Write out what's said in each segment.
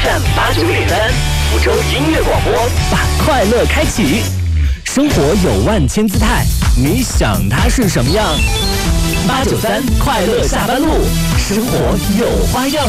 FM 89.3，福州音乐广播，把快乐开启。生活有万千姿态，你想它是什么样？893快乐下班路，生活有花样。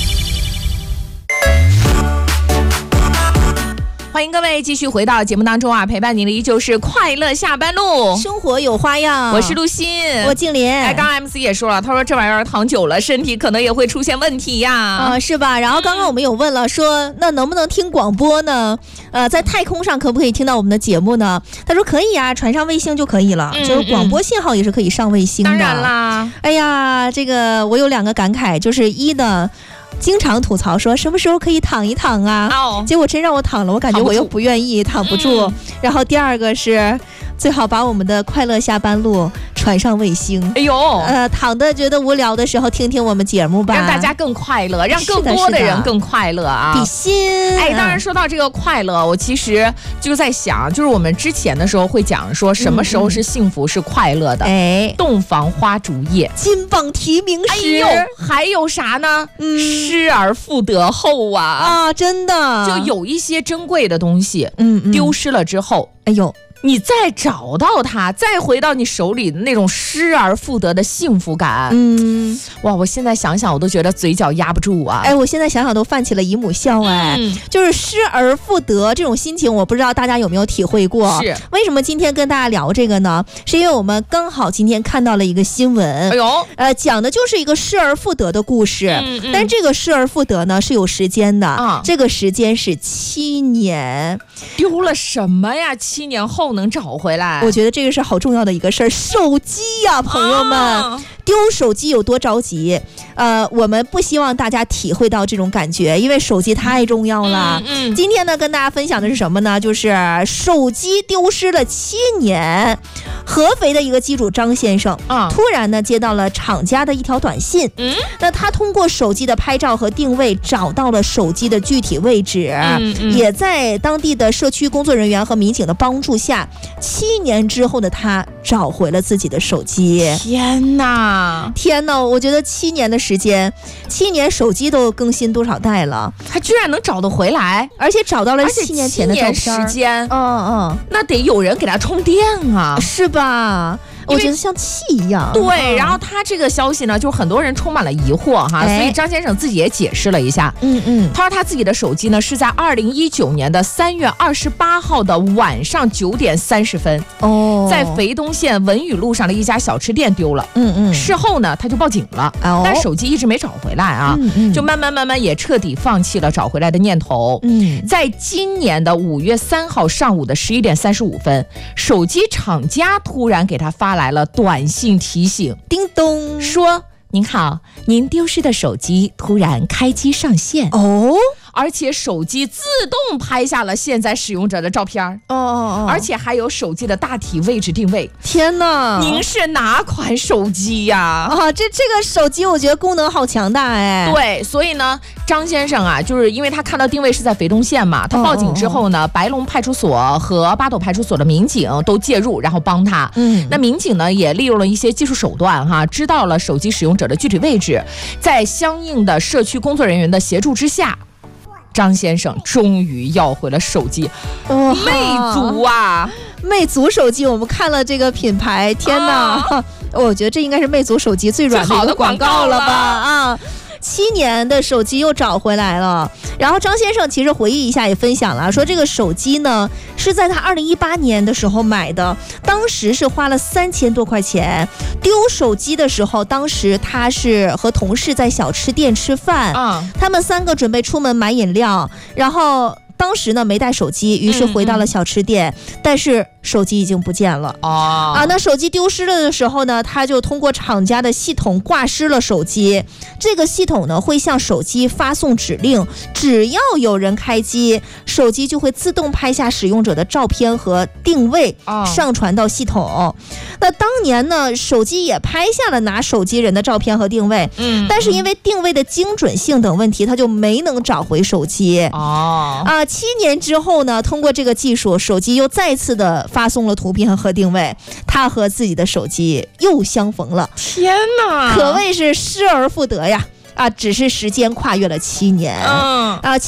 欢迎各位继续回到节目当中啊，陪伴您的依旧是快乐下班路， 生活有花样。 我是陆欣， 我静林。 刚刚 MC 也说了，他说这玩意儿躺久了，身体可能也会出现问题呀。 是吧？然后刚刚我们有问了，说那能不能听广播呢？在太空上可不可以听到我们的节目呢？他说可以啊，传上卫星就可以了，就是广播信号也是可以上卫星的。 当然啦。 哎呀，这个我有2个感慨，就是一呢，经常吐槽说什么时候可以躺一躺啊，结果真让我躺了，我感觉我又不愿意，躺不住。然后第2个是最好把我们的快乐下班路传上卫星。 哎呦， 躺的觉得无聊的时候听听我们节目吧， 让大家更快乐，让更多的人更快乐啊！ 比心。 当然说到这个快乐，我其实就在想，就是我们之前的时候会讲说什么时候是幸福是快乐的。洞房花烛夜， 金榜题名时。 还有啥呢？失而复得后啊！ 真的， 就有一些珍贵的东西，丢失了之后，你再找到它，再回到你手里的那种失而复得的幸福感，哇！我现在想想，我都觉得嘴角压不住啊！ 我现在想想都泛起了姨母笑就是失而复得这种心情，我不知道大家有没有体会过？ 是为什么今天跟大家聊这个呢？是因为我们刚好今天看到了一个新闻，讲的就是一个失而复得的故事，但这个失而复得呢是有时间的，这个时间是7年。 丢了什么呀？7年后能找回来？ 我觉得这个是好重要的一个事儿，手机呀，朋友们，丢手机有多着急？我们不希望大家体会到这种感觉，因为手机太重要了。今天呢，跟大家分享的是什么呢？就是手机丢失了7年，合肥的一个机主张先生，突然呢接到了厂家的一条短信，那他通过手机的拍照和定位找到了手机的具体位置，也在当地的社区工作人员和民警的帮助下，7年之后的他找回了自己的手机。 天哪， 我觉得7年的时间，7年手机都更新多少代了， 他居然能找得回来， 而且找到了7年前的照片。 时间，那得有人给他充电啊， 是吧？我觉得像气一样。 对，然后他这个消息呢，就是很多人充满了疑惑哈，所以张先生自己也解释了一下。他说他自己的手机呢是在2019年的3月28号的晚上9点30分，在肥东县文宇路上的一家小吃店丢了。事后呢他就报警了，但手机一直没找回来啊，就慢慢也彻底放弃了找回来的念头。在今年的5月3号上午的11点35分，手机厂家突然给他发来了短信提醒， 叮咚， 说您好，您丢失的手机突然开机上线而且手机自动拍下了现在使用者的照片而且还有手机的大体位置定位。 天哪， 您是哪款手机呀？ 这个手机我觉得功能好强大对，所以呢张先生啊，就是因为他看到定位是在肥东县嘛，他报警之后呢，白龙派出所和八斗派出所的民警都介入，然后帮他。那民警呢也利用了一些技术手段知道了手机使用者的具体位置，在相应的社区工作人员的协助之下，张先生终于要回了手机。魅族啊， 魅族手机，我们看了这个品牌，天哪，我觉得这应该是魅族手机最软的一个广告了吧7年的手机又找回来了。然后张先生其实回忆一下也分享了，说这个手机呢是在他2018年的时候买的，当时是花了3000多块钱。丢手机的时候，当时他是和同事在小吃店吃饭，他们3个准备出门买饮料，然后当时呢没带手机，于是回到了小吃店，但是手机已经不见了那手机丢失了的时候呢，他就通过厂家的系统挂失了手机。这个系统呢会向手机发送指令，只要有人开机，手机就会自动拍下使用者的照片和定位，上传到系统。那当年呢，手机也拍下了拿手机人的照片和定位，但是因为定位的精准性等问题，他就没能找回手机。7年之后呢，通过这个技术，手机又再次的发送了图片和定位，他和自己的手机又相逢了。 天哪， 可谓是失而复得呀！只是时间跨越了7年。7